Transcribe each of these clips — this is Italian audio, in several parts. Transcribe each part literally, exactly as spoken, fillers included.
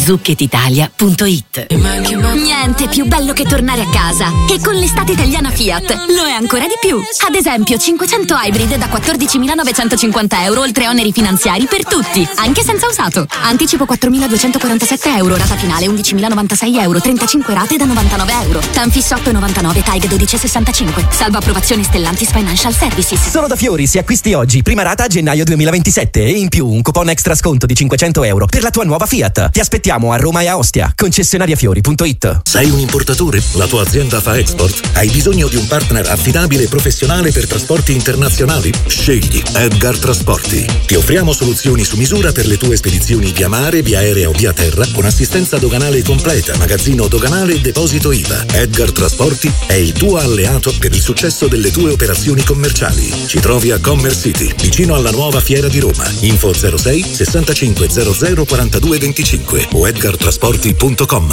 zucchett italia punto it. Niente più bello che tornare a casa. E con l'estate italiana Fiat lo è ancora di più. Ad esempio cinquecento Hybrid da quattordicimilanovecentocinquanta euro, oltre oneri finanziari per tutti, anche senza usato. Anticipo quattromiladuecentoquarantasette euro, rata finale undicimilanovantasei euro, trentacinque rate da novantanove euro. Tanfis otto virgola novantanove, Taig dodici virgola sessantacinque. Salvo approvazione Stellantis Financial Services. Solo da Fiori, se acquisti oggi, prima rata a gennaio duemilaventisette e in più un coupon extra sconto di cinquecento euro per la tua nuova Fiat. Ti aspettiamo a Roma e a Ostia. Concessionaria Fiori punto it. Sei un importatore? La tua azienda fa export? Hai bisogno di un partner affidabile e professionale per trasporti internazionali? Scegli Edgar Trasporti. Ti offriamo soluzioni su misura per le tue spedizioni via mare, via aerea o via terra, con assistenza doganale completa, magazzino doganale e deposito I V A. Edgar Trasporti è il tuo alleato per il successo delle tue operazioni commerciali. Ci trovi a Commerce City, vicino alla nuova Fiera di Roma. Info zero sei sessantacinque zero zero quarantadue venticinque o edgar trasporti punto com.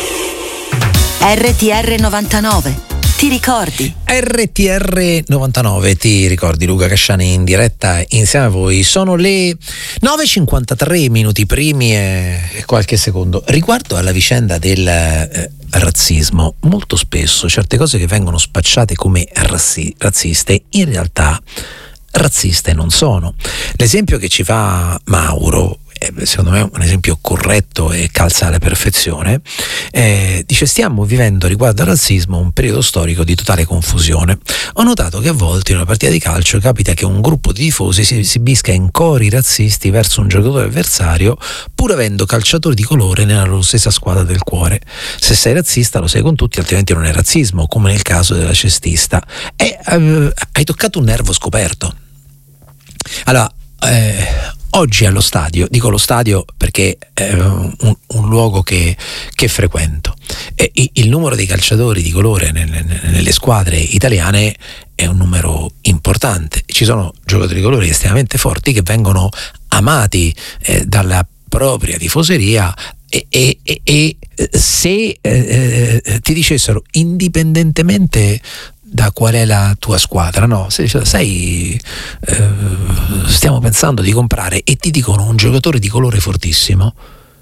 R T R novantanove. Ti ricordi? R T R novantanove, ti ricordi? Luca Casciani in diretta insieme a voi. Sono le nove e cinquantatré minuti primi e qualche secondo. Riguardo alla vicenda del eh, razzismo, molto spesso certe cose che vengono spacciate come razzi- razziste in realtà razziste non sono. L'esempio che ci fa Mauro, secondo me un esempio corretto e calza alla perfezione, eh, dice: stiamo vivendo riguardo al razzismo un periodo storico di totale confusione. Ho notato che a volte in una partita di calcio capita che un gruppo di tifosi si esibisca in cori razzisti verso un giocatore avversario, pur avendo calciatori di colore nella loro stessa squadra del cuore. Se sei razzista lo sei con tutti, altrimenti non è razzismo, come nel caso della cestista. E eh, hai toccato un nervo scoperto. Allora, eh, oggi allo stadio, dico lo stadio perché è un, un luogo che, che frequento, e il numero di calciatori di colore nelle, nelle squadre italiane è un numero importante. Ci sono giocatori di colore estremamente forti che vengono amati eh, dalla propria tifoseria e, e, e, e se eh, ti dicessero, indipendentemente da qual è la tua squadra, no? Se sai, eh, stiamo pensando di comprare, e ti dicono un giocatore di colore fortissimo,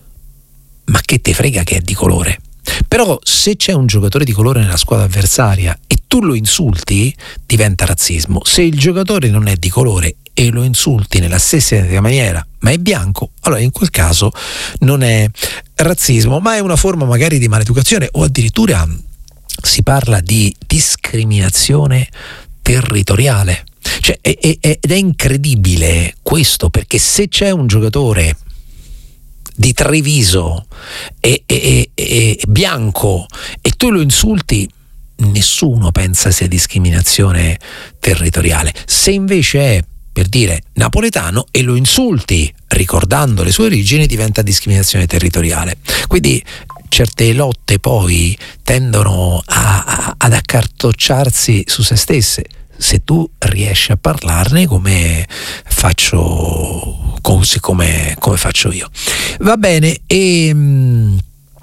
ma che te frega che è di colore? Però se c'è un giocatore di colore nella squadra avversaria e tu lo insulti, diventa razzismo. Se il giocatore non è di colore e lo insulti nella stessa maniera, ma è bianco, allora in quel caso non è razzismo, ma è una forma magari di maleducazione, o addirittura si parla di discriminazione territoriale. Cioè, è, è, ed è incredibile questo, perché se c'è un giocatore di Treviso e, e, e, e bianco e tu lo insulti, nessuno pensa sia discriminazione territoriale. Se invece è, per dire, napoletano e lo insulti ricordando le sue origini, diventa discriminazione territoriale. Quindi certe lotte poi tendono a, a, ad accartocciarsi su se stesse, se tu riesci a parlarne come faccio, così come, come faccio io. Va bene, e mm,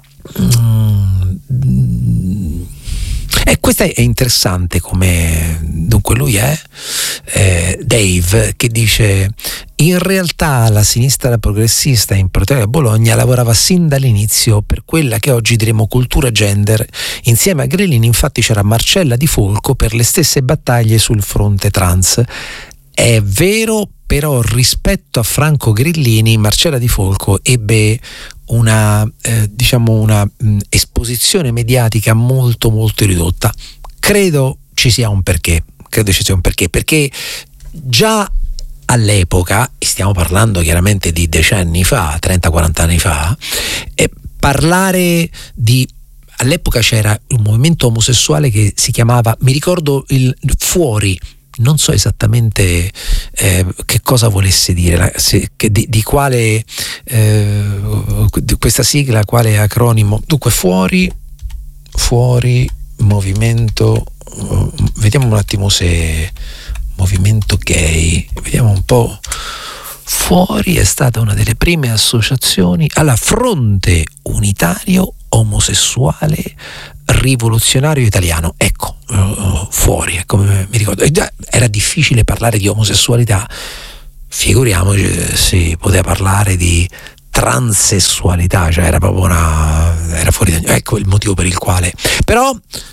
mm, e questa è interessante, come dunque lui è eh, Dave, che dice: in realtà la sinistra progressista in particolare a Bologna lavorava sin dall'inizio per quella che oggi diremo cultura gender. Insieme a Grillini infatti c'era Marcella Di Folco per le stesse battaglie sul fronte trans. È vero, però rispetto a Franco Grillini, Marcella Di Folco ebbe una eh, diciamo una mh, esposizione mediatica molto molto ridotta. Credo ci sia un perché, credo ci sia un perché, perché già all'epoca, e stiamo parlando chiaramente di decenni fa, trenta quaranta anni fa, eh, parlare di all'epoca c'era un movimento omosessuale che si chiamava, mi ricordo, il Fuori. Non so esattamente eh, che cosa volesse dire, la, se, che di, di quale eh, di questa sigla, quale acronimo. Dunque, fuori, fuori movimento, uh, vediamo un attimo se movimento gay, vediamo un po'. Fuori è stata una delle prime associazioni alla Fronte Unitario Omosessuale Rivoluzionario Italiano. Ecco, uh, Fuori, come mi ricordo. E già era difficile parlare di omosessualità, figuriamoci si poteva parlare di transessualità, cioè era proprio una era fuori da, ecco il motivo per il quale. Però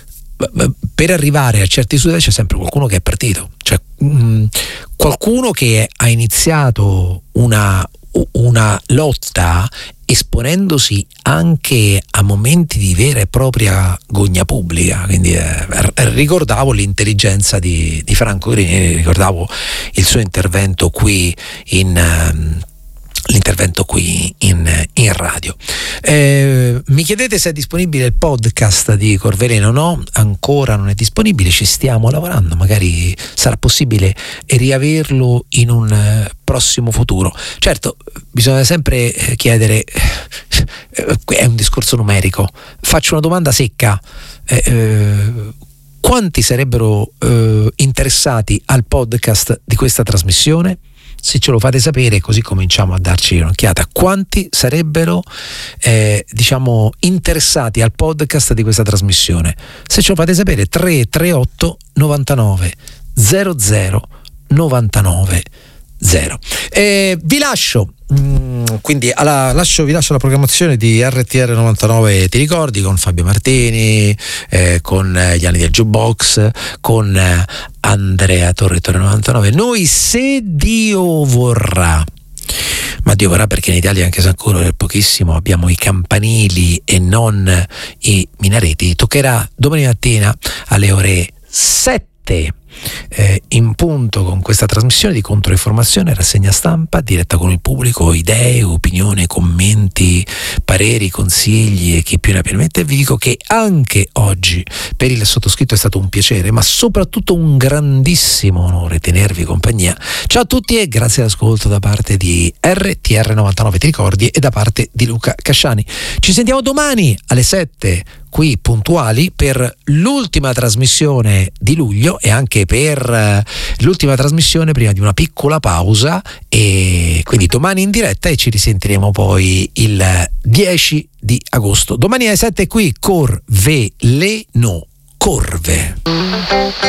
per arrivare a certi studi c'è sempre qualcuno che è partito, cioè mh, qualcuno che ha iniziato una una lotta esponendosi anche a momenti di vera e propria gogna pubblica. Quindi eh, ricordavo l'intelligenza di, di Franco Grini, ricordavo il suo intervento qui in um, l'intervento qui in, in radio. Eh, mi chiedete se è disponibile il podcast di Corveleno? No, ancora non è disponibile, ci stiamo lavorando, magari sarà possibile riaverlo in un eh, prossimo futuro. Certo, bisogna sempre chiedere, eh, è un discorso numerico, faccio una domanda secca, eh, eh, quanti sarebbero eh, interessati al podcast di questa trasmissione? Se ce lo fate sapere, così cominciamo a darci un'occhiata. Quanti sarebbero eh, diciamo interessati al podcast di questa trasmissione? Se ce lo fate sapere, tre tre otto novantanove zero zero novantanove zero. Eh, vi lascio mm, quindi alla, lascio, vi lascio la programmazione di R T R novantanove, ti ricordi, con Fabio Martini, eh, con eh, gli anni del Jukebox, con eh, Andrea Torretore novantanove. Noi, se Dio vorrà, ma Dio vorrà, perché in Italia anche se ancora è pochissimo abbiamo i campanili e non i minareti, toccherà domani mattina alle ore sette Eh, in punto con questa trasmissione di controinformazione, rassegna stampa diretta con il pubblico, idee, opinioni, commenti, pareri, consigli e chi più ne ha più ne mette. Vi dico che anche oggi per il sottoscritto è stato un piacere, ma soprattutto un grandissimo onore tenervi compagnia. Ciao a tutti e grazie all'ascolto da parte di R T R novantanove, ti ricordi, e da parte di Luca Casciani. Ci sentiamo domani alle sette qui puntuali per l'ultima trasmissione di luglio e anche per uh, l'ultima trasmissione prima di una piccola pausa, e quindi domani in diretta e ci risentiremo poi il dieci di agosto. Domani alle sette qui Corveleno, Corve.